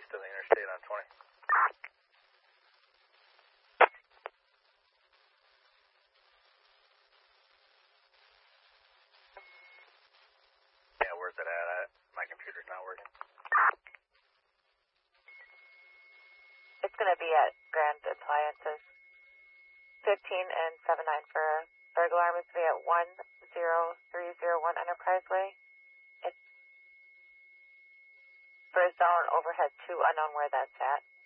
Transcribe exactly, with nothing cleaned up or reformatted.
east of the interstate on twenty. Yeah, where's it at? I, my computer's not working. It's going to be at Grand Appliances. fifteen and seven nine for a burglar alarm. It's going to be at one zero three zero one Enterprise Way. It's first down overhead two, unknown where that's at.